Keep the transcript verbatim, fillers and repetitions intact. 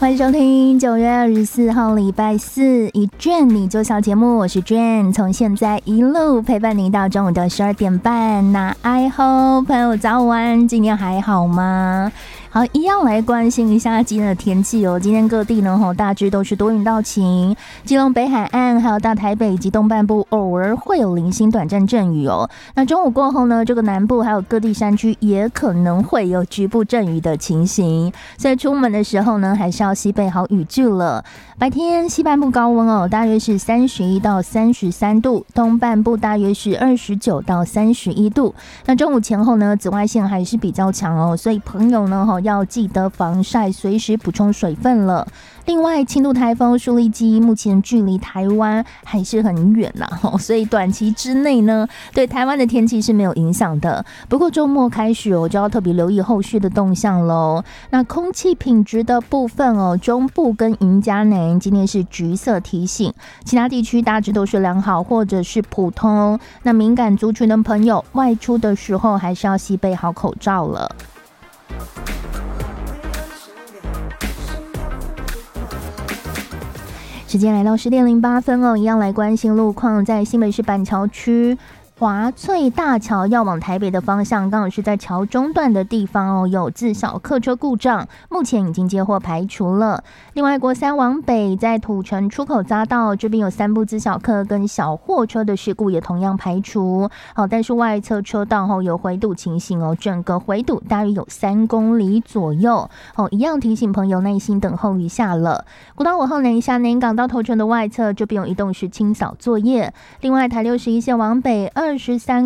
欢迎收听九月二十四号礼拜四一卷你就小节目，我是卷，从现在一路陪伴您到中午的十二点半。那 I hope 朋友早安，今天还好吗？好，一样来关心一下今天的天气哦。今天各地呢，大致都是多云到晴，基隆北海岸还有大台北以及东半部偶尔会有零星短暂阵雨哦。那中午过后呢，这个南部还有各地山区也可能会有局部阵雨的情形，所以出门的时候呢，还是要携备好雨具了。白天西半部高温哦，大约是三十一到三十三度，东半部大约是二十九到三十一度。那中午前后呢，紫外线还是比较强哦，所以朋友呢，要记得防晒，随时补充水分了。另外，轻度台风舒力基目前距离台湾还是很远啦，所以短期之内呢，对台湾的天气是没有影响的。不过周末开始哦，就要特别留意后续的动向喽。那空气品质的部分哦，中部跟云嘉南今天是橘色提醒，其他地区大致都是良好或者是普通。那敏感族群的朋友外出的时候还是要携备好口罩了。时间来到十点零八分哦，一样来关心路况，在新北市板桥区华翠大桥要往台北的方向，刚好是在桥中段的地方哦，有自小客车故障，目前已经接获排除了。另外，国三往北在土城出口匝道这边有三部自小客跟小货车的事故，也同样排除。好，但是外侧车道后有回堵情形哦，整个回堵大约有三公里左右。哦，一样提醒朋友耐心等候一下了。国道五号南下南港到头城的外侧这边有移动式清扫作业。另外，台六十一线往北二十三